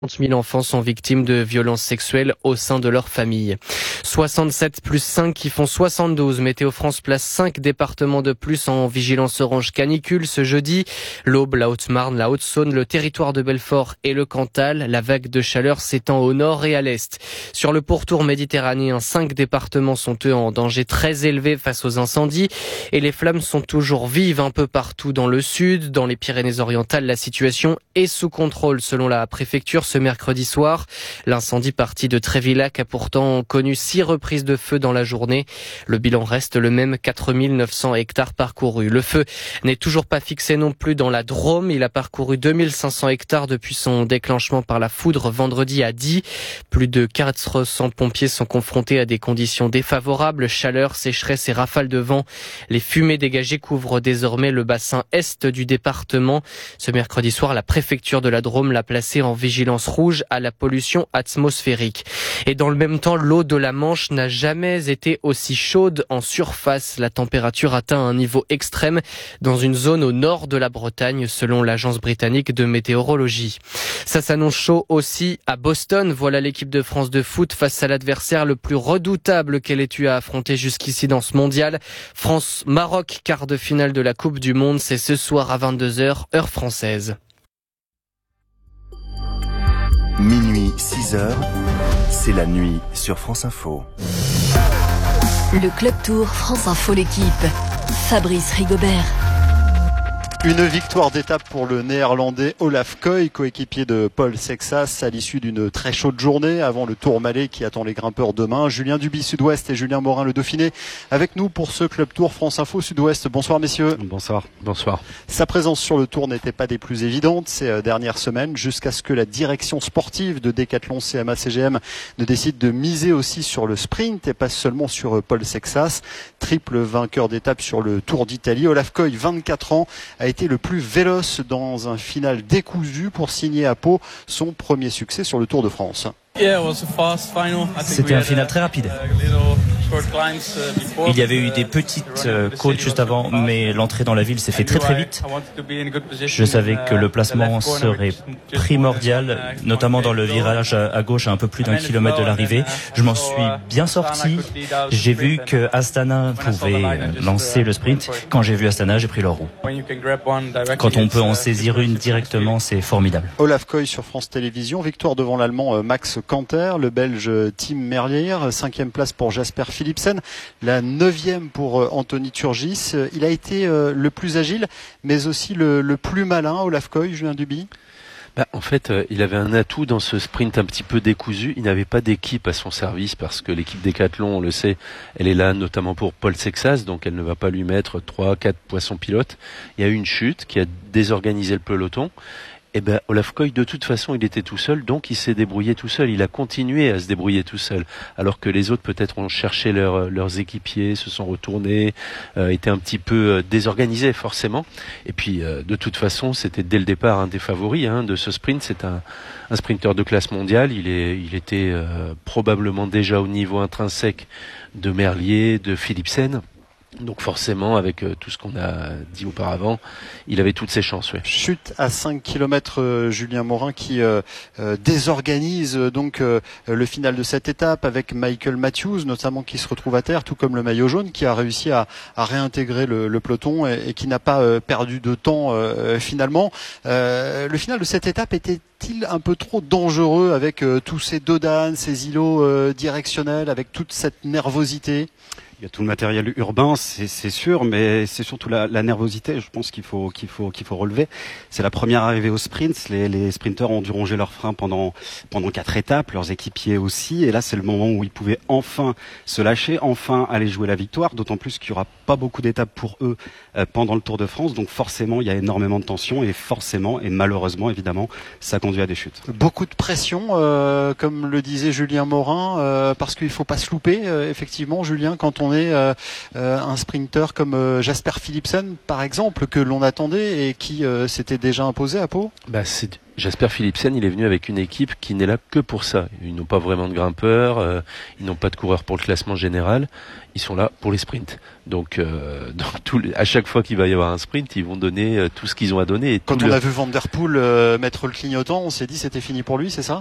30 000 enfants sont victimes de violences sexuelles au sein de leur famille. 67 plus 5 qui font 72. Météo France place 5 départements de plus en vigilance orange canicule ce jeudi. L'Aube, la Haute-Marne, la Haute-Saône, le territoire de Belfort et le Cantal. La vague de chaleur s'étend au nord et à l'est. Sur le pourtour méditerranéen, 5 départements sont eux en danger très élevé face aux incendies. Et les flammes sont toujours vives un peu partout dans le sud. Dans les Pyrénées-Orientales, la situation est sous contrôle selon la préfecture. Ce mercredi soir, l'incendie parti de Trévillac a pourtant connu 6 reprises de feu dans la journée. Le bilan reste le même, 4 900 hectares parcourus. Le feu n'est toujours pas fixé non plus dans la Drôme. Il a parcouru 2500 hectares depuis son déclenchement par la foudre vendredi à Die. Plus de 400 pompiers sont confrontés à des conditions défavorables, chaleur, sécheresse et rafales de vent. Les fumées dégagées couvrent désormais le bassin est du département. Ce mercredi soir, la préfecture de la Drôme l'a placé en vigilance rouge à la pollution atmosphérique. Et dans le même temps, l'eau de la Manche n'a jamais été aussi chaude en surface. La température atteint un niveau extrême dans une zone au nord de la Bretagne, selon l'agence britannique de météorologie. Ça s'annonce chaud aussi à Boston. Voilà l'équipe de France de foot face à l'adversaire le plus redoutable qu'elle ait eu à affronter jusqu'ici dans ce mondial. France-Maroc, quart de finale de la Coupe du Monde. C'est ce soir à 22h, heure française. Minuit, 6h, c'est la nuit sur France Info. Le Club Tour France Info l'équipe. Fabrice Rigobert. Une victoire d'étape pour le néerlandais Olaf Koy, coéquipier de Paul Sexas à l'issue d'une très chaude journée avant le Tourmalet qui attend les grimpeurs demain. Julien Duby Sud-Ouest et Julien Morin le Dauphiné avec nous pour ce Club Tour France Info Sud-Ouest. Bonsoir messieurs. Bonsoir. Bonsoir. Sa présence sur le Tour n'était pas des plus évidentes ces dernières semaines jusqu'à ce que la direction sportive de Decathlon CMA CGM ne décide de miser aussi sur le sprint et pas seulement sur Paul Sexas. Triple vainqueur d'étape sur le Tour d'Italie. Olaf Koy, 24 ans, a été le plus véloce dans un final décousu pour signer à Pau son premier succès sur le Tour de France. C'était un final très rapide. Il y avait eu des petites côtes juste avant, mais l'entrée dans la ville s'est fait très très vite. Je savais que le placement serait primordial, notamment dans le virage à gauche à un peu plus d'1 kilomètre de l'arrivée. Je m'en suis bien sorti. J'ai vu que Astana pouvait lancer le sprint. Quand j'ai vu Astana, j'ai pris leur roue. Quand on peut en saisir une directement, c'est formidable. Olaf Koy sur France Télévisions, victoire devant l'Allemand Max Kanter, le Belge Tim Merlier, 5e place pour Jasper Philipsen, la 9e pour Anthony Turgis. Il a été le plus agile, mais aussi le plus malin, Olaf Koy, Julien Duby. En fait, il avait un atout dans ce sprint un petit peu décousu. Il n'avait pas d'équipe à son service parce que l'équipe Decathlon, on le sait, elle est là notamment pour Paul Sexas, donc elle ne va pas lui mettre 3-4 poissons pilotes. Il y a eu une chute qui a désorganisé le peloton. Olaf Koy, de toute façon, il était tout seul, donc il s'est débrouillé tout seul. Il a continué à se débrouiller tout seul, alors que les autres peut-être ont cherché leurs équipiers, se sont retournés, étaient un petit peu désorganisés forcément. Et puis, de toute façon, c'était dès le départ un des favoris de ce sprint. C'est un sprinter de classe mondiale. Il était probablement déjà au niveau intrinsèque de Merlier, de Philipsen. Donc forcément, avec tout ce qu'on a dit auparavant, il avait toutes ses chances. Oui. Chute à 5 km, Julien Morin qui désorganise donc le final de cette étape avec Michael Matthews notamment qui se retrouve à terre, tout comme le maillot jaune qui a réussi à réintégrer le peloton et qui n'a pas perdu de temps finalement. Le final de cette étape était-il un peu trop dangereux avec tous ces dodanes, ces îlots directionnels, avec toute cette nervosité? Il y a tout le matériel urbain, c'est sûr, mais c'est surtout la nervosité, je pense qu'il faut relever. C'est la première arrivée au sprint. Les sprinteurs ont dû ronger leurs freins pendant 4 étapes, leurs équipiers aussi. Et là, c'est le moment où ils pouvaient enfin se lâcher, enfin aller jouer la victoire. D'autant plus qu'il y aura pas beaucoup d'étapes pour eux pendant le Tour de France. Donc forcément, il y a énormément de tension et forcément, et malheureusement, évidemment, ça conduit à des chutes. Beaucoup de pression, comme le disait Julien Morin, parce qu'il faut pas se louper. Effectivement, Julien, quand on on ait un sprinter comme Jasper Philipsen, par exemple, que l'on attendait et qui s'était déjà imposé à Pau? Jasper Philipsen, il est venu avec une équipe qui n'est là que pour ça. Ils n'ont pas vraiment de grimpeurs, ils n'ont pas de coureurs pour le classement général, ils sont là pour les sprints. Donc à chaque fois qu'il va y avoir un sprint, ils vont donner tout ce qu'ils ont à donner. Et quand on a vu Van Der Poel mettre le clignotant, on s'est dit c'était fini pour lui, c'est ça?